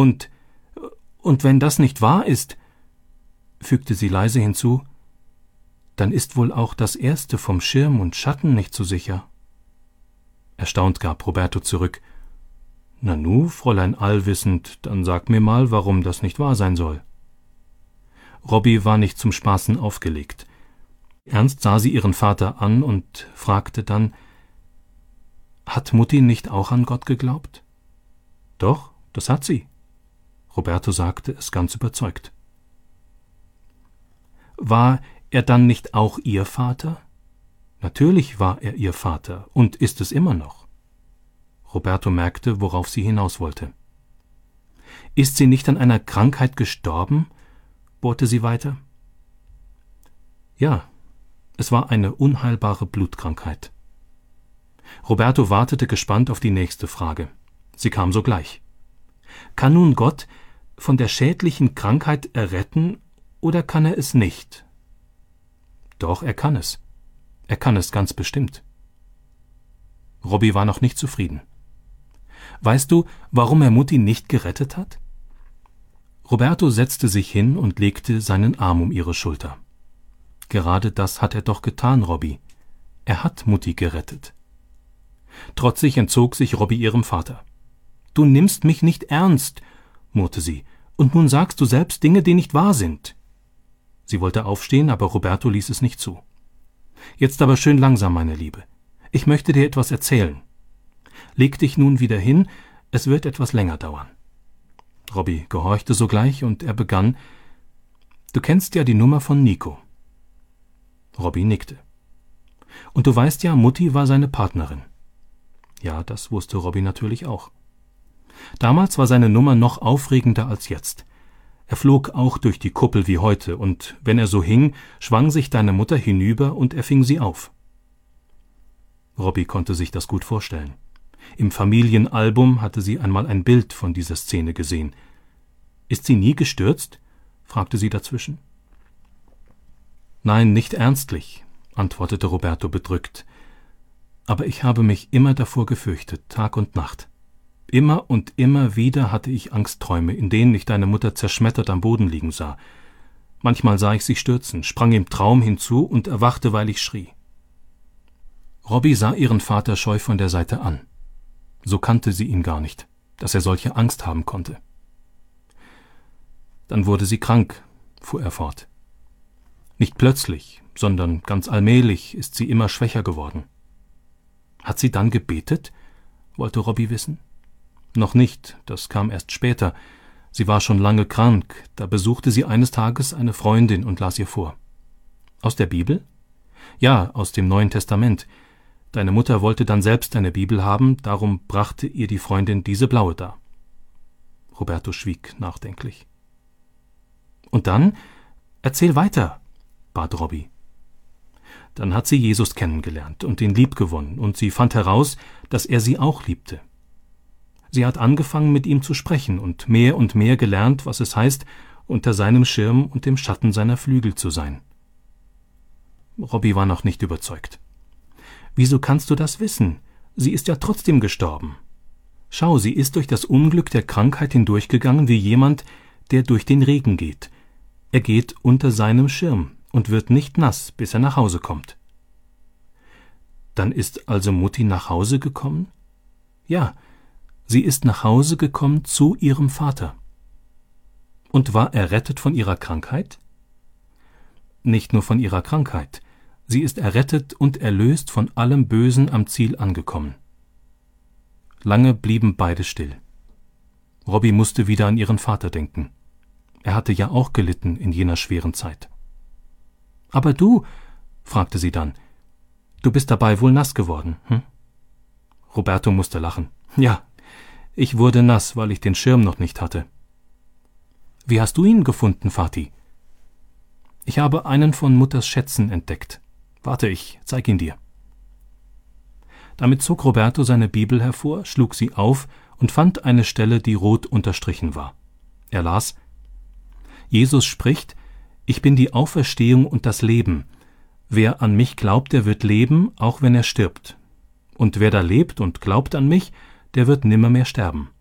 Und wenn das nicht wahr ist«, fügte sie leise hinzu, »dann ist wohl auch das Erste vom Schirm und Schatten nicht so sicher.« Erstaunt gab Roberto zurück, »Na nu, Fräulein allwissend, dann sag mir mal, warum das nicht wahr sein soll.« Robby war nicht zum Spaßen aufgelegt. Ernst sah sie ihren Vater an und fragte dann, »Hat Mutti nicht auch an Gott geglaubt?« »Doch, das hat sie.« Roberto sagte es ganz überzeugt. »War er dann nicht auch Ihr Vater?« »Natürlich war er ihr Vater und ist es immer noch.« Roberto merkte, worauf sie hinaus wollte. »Ist sie nicht an einer Krankheit gestorben?« bohrte sie weiter. »Ja, es war eine unheilbare Blutkrankheit.« Roberto wartete gespannt auf die nächste Frage. Sie kam sogleich. »Kann nun Gott von der schädlichen Krankheit erretten, oder kann er es nicht?« »Doch, er kann es. Er kann es ganz bestimmt.« Robby war noch nicht zufrieden. »Weißt du, warum er Mutti nicht gerettet hat?« Roberto setzte sich hin und legte seinen Arm um ihre Schulter. »Gerade das hat er doch getan, Robby. Er hat Mutti gerettet.« Trotzig entzog sich Robby ihrem Vater. »Du nimmst mich nicht ernst«, murrte sie, »und nun sagst du selbst Dinge, die nicht wahr sind.« Sie wollte aufstehen, aber Roberto ließ es nicht zu. »Jetzt aber schön langsam, meine Liebe. Ich möchte dir etwas erzählen. Leg dich nun wieder hin, es wird etwas länger dauern.« Robby gehorchte sogleich und er begann, »Du kennst ja die Nummer von Nico.« Robby nickte. »Und du weißt ja, Mutti war seine Partnerin.« Ja, das wusste Robby natürlich auch. Damals war seine Nummer noch aufregender als jetzt. Er flog auch durch die Kuppel wie heute, und wenn er so hing, schwang sich deine Mutter hinüber und er fing sie auf. Robby konnte sich das gut vorstellen. Im Familienalbum hatte sie einmal ein Bild von dieser Szene gesehen. »Ist sie nie gestürzt?« fragte sie dazwischen. »Nein, nicht ernstlich«, antwortete Roberto bedrückt. »Aber ich habe mich immer davor gefürchtet, Tag und Nacht. Immer und immer wieder hatte ich Angstträume, in denen ich deine Mutter zerschmettert am Boden liegen sah. Manchmal sah ich sie stürzen, sprang im Traum hinzu und erwachte, weil ich schrie.« Robby sah ihren Vater scheu von der Seite an. So kannte sie ihn gar nicht, dass er solche Angst haben konnte. »Dann wurde sie krank«, fuhr er fort. »Nicht plötzlich, sondern ganz allmählich ist sie immer schwächer geworden.« »Hat sie dann gebetet?« wollte Robby wissen. »Noch nicht, das kam erst später. Sie war schon lange krank, da besuchte sie eines Tages eine Freundin und las ihr vor.« »Aus der Bibel?« »Ja, aus dem Neuen Testament. Deine Mutter wollte dann selbst eine Bibel haben, darum brachte ihr die Freundin diese blaue dar.« Roberto schwieg nachdenklich. »Und dann? Erzähl weiter«, bat Robby. »Dann hat sie Jesus kennengelernt und ihn liebgewonnen, und sie fand heraus, dass er sie auch liebte. Sie hat angefangen, mit ihm zu sprechen und mehr gelernt, was es heißt, unter seinem Schirm und dem Schatten seiner Flügel zu sein.« Robby war noch nicht überzeugt. »Wieso kannst du das wissen? Sie ist ja trotzdem gestorben. Schau, sie ist durch das Unglück der Krankheit hindurchgegangen wie jemand, der durch den Regen geht. Er geht unter seinem Schirm und wird nicht nass, bis er nach Hause kommt.« »Dann ist also Mutti nach Hause gekommen?« »Ja, sie ist nach Hause gekommen zu ihrem Vater.« »Und war errettet von ihrer Krankheit?« »Nicht nur von ihrer Krankheit. Sie ist errettet und erlöst von allem Bösen am Ziel angekommen.« Lange blieben beide still. Robby musste wieder an ihren Vater denken. Er hatte ja auch gelitten in jener schweren Zeit. »Aber du«, fragte sie dann, »du bist dabei wohl nass geworden, hm?« Roberto musste lachen. »Ja, ich wurde nass, weil ich den Schirm noch nicht hatte.« »Wie hast du ihn gefunden, Vati?« »Ich habe einen von Mutters Schätzen entdeckt. Warte, ich zeig ihn dir.« Damit zog Roberto seine Bibel hervor, schlug sie auf und fand eine Stelle, die rot unterstrichen war. Er las: »Jesus spricht: Ich bin die Auferstehung und das Leben. Wer an mich glaubt, der wird leben, auch wenn er stirbt. Und wer da lebt und glaubt an mich, der wird nimmermehr sterben.«